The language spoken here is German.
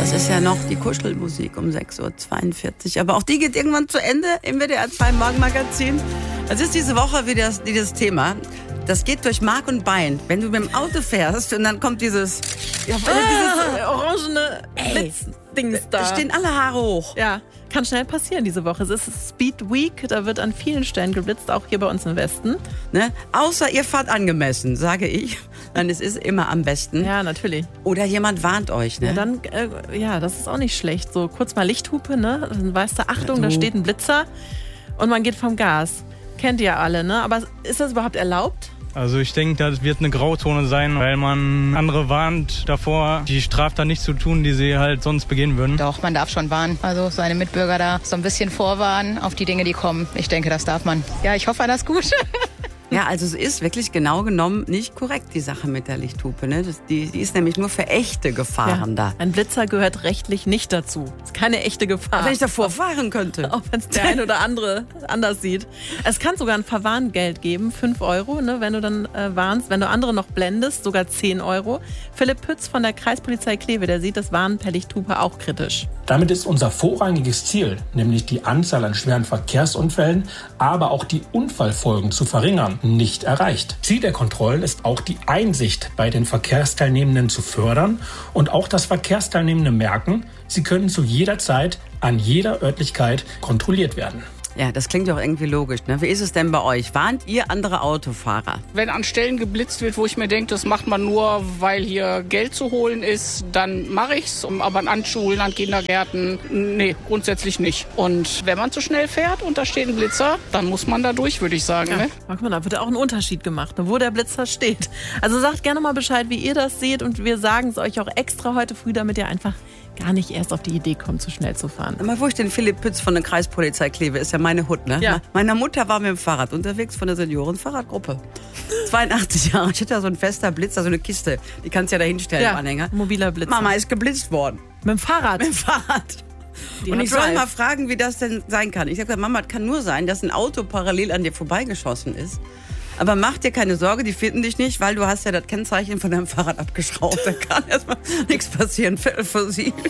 Das ist ja noch die Kuschelmusik um 6.42 Uhr. Aber auch die geht irgendwann zu Ende im WDR 2 Morgenmagazin. Es ist diese Woche wieder dieses Thema. Das geht durch Mark und Bein. Wenn du mit dem Auto fährst und dann kommt dieses orangene Blitzdings da. Da stehen alle Haare hoch. Ja, kann schnell passieren diese Woche. Es ist Speed Week, da wird an vielen Stellen geblitzt, auch hier bei uns im Westen. Ne? Außer ihr fahrt angemessen, sage ich. Dann es ist immer am besten. Ja, natürlich. Oder jemand warnt euch. Ne? Ja, dann, das ist auch nicht schlecht. So kurz mal Lichthupe, ne? Dann weißt du, Achtung, da steht ein Blitzer und man geht vom Gas. Kennt ihr alle, ne? Aber ist das überhaupt erlaubt? Also ich denke, das wird eine Grauzone sein, weil man andere warnt davor, die Straftat nicht zu tun, die sie halt sonst begehen würden. Doch, man darf schon warnen. Also seine Mitbürger da so ein bisschen vorwarnen auf die Dinge, die kommen. Ich denke, das darf man. Ja, ich hoffe, das ist gut. Ja, also es ist wirklich genau genommen nicht korrekt, die Sache mit der Lichthupe. Ne? Die ist nämlich nur für echte Gefahren da. Ein Blitzer gehört rechtlich nicht dazu. Das ist keine echte Gefahr. Aber wenn ich davor fahren könnte. Auch wenn es der ein oder andere anders sieht. Es kann sogar ein Verwarngeld geben, 5 Euro, ne, wenn du dann warnst. Wenn du andere noch blendest, sogar 10 Euro. Philipp Pütz von der Kreispolizei Kleve, der sieht das Warnen per Lichthupe auch kritisch. Damit ist unser vorrangiges Ziel, nämlich die Anzahl an schweren Verkehrsunfällen, aber auch die Unfallfolgen zu verringern, nicht erreicht. Ziel der Kontrollen ist auch die Einsicht bei den Verkehrsteilnehmenden zu fördern und auch das Verkehrsteilnehmende merken, sie können zu jeder Zeit an jeder Örtlichkeit kontrolliert werden. Ja, das klingt doch irgendwie logisch. Ne? Wie ist es denn bei euch? Warnt ihr andere Autofahrer? Wenn an Stellen geblitzt wird, wo ich mir denke, das macht man nur, weil hier Geld zu holen ist, dann mache ich's. Aber an Schulen, an Kindergärten, nee, grundsätzlich nicht. Und wenn man zu schnell fährt und da steht ein Blitzer, dann muss man da durch, würde ich sagen. Ja, ne? Guck mal, da wird auch ein Unterschied gemacht, ne, wo der Blitzer steht. Also sagt gerne mal Bescheid, wie ihr das seht. Und wir sagen es euch auch extra heute früh, damit ihr einfach gar nicht erst auf die Idee kommt, zu schnell zu fahren. Mal, wo ich den Philipp Pütz von der Kreispolizei Kleve, ist ja meine Hut, ne? Ja. Meine Mutter war mit dem Fahrrad unterwegs von der Seniorenfahrradgruppe. 82 Jahre. Ich hatte ja so ein fester Blitzer, so eine Kiste. Die kannst du ja da hinstellen im Anhänger. Mobiler Blitzer. Mama ist geblitzt worden. Mit dem Fahrrad? Mit dem Fahrrad. Und ich soll mal fragen, wie das denn sein kann. Ich habe gesagt, Mama, es kann nur sein, dass ein Auto parallel an dir vorbeigeschossen ist. Aber mach dir keine Sorge, die finden dich nicht, weil du hast ja das Kennzeichen von deinem Fahrrad abgeschraubt. Da kann erstmal nichts passieren. Viertel vor 7.